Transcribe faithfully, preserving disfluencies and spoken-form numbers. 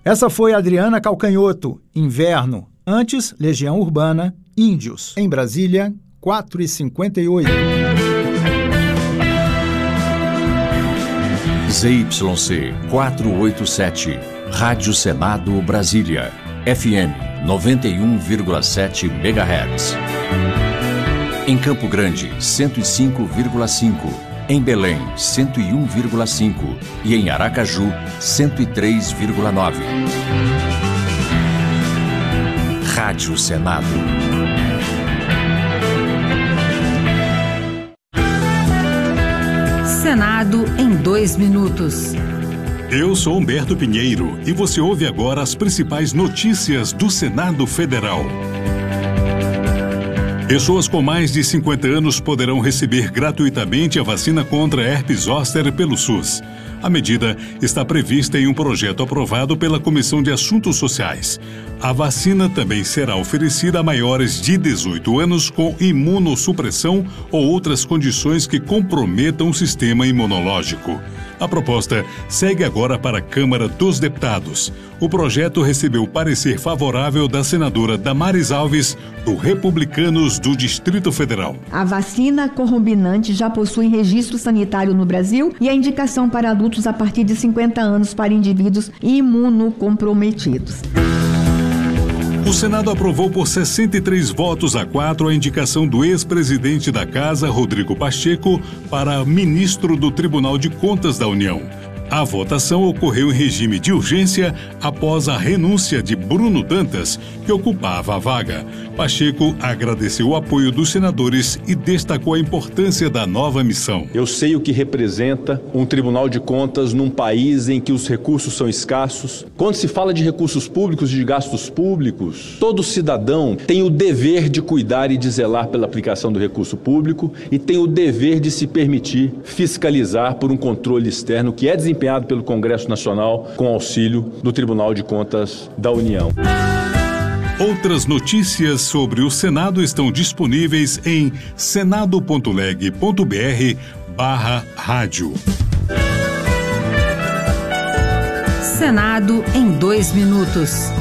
Essa foi Adriana Calcanhoto, Inverno. Antes, Legião Urbana, Índios. Em Brasília, quatro e cinquenta e oito. Z Y C quatrocentos e oitenta e sete, Rádio Senado Brasília, F M noventa e um vírgula sete megahertz. Em Campo Grande, cento e cinco vírgula cinco. Em Belém, cento e um vírgula cinco. E em Aracaju, cento e três vírgula nove. Rádio Senado. Senado em dois minutos. Eu sou Humberto Pinheiro e você ouve agora as principais notícias do Senado Federal. Pessoas com mais de cinquenta anos poderão receber gratuitamente a vacina contra herpes zoster pelo SUS. A medida está prevista em um projeto aprovado pela Comissão de Assuntos Sociais. A vacina também será oferecida a maiores de dezoito anos com imunossupressão ou outras condições que comprometam o sistema imunológico. A proposta segue agora para a Câmara dos Deputados. O projeto recebeu parecer favorável da senadora Damares Alves, do Republicanos do Distrito Federal. A vacina Combinante já possui registro sanitário no Brasil e a indicação para adultos a partir de cinquenta anos para indivíduos imunocomprometidos. O Senado aprovou por sessenta e três votos a quatro a indicação do ex-presidente da Casa, Rodrigo Pacheco, para ministro do Tribunal de Contas da União. A votação ocorreu em regime de urgência após a renúncia de Bruno Dantas, que ocupava a vaga. Pacheco agradeceu o apoio dos senadores e destacou a importância da nova missão. Eu sei o que representa um Tribunal de Contas num país em que os recursos são escassos. Quando se fala de recursos públicos e de gastos públicos, todo cidadão tem o dever de cuidar e de zelar pela aplicação do recurso público e tem o dever de se permitir fiscalizar por um controle externo que é desempenhado pelo Congresso Nacional com auxílio do Tribunal de Contas da União. Outras notícias sobre o Senado estão disponíveis em senado.leg.br barra rádio. Senado em dois minutos.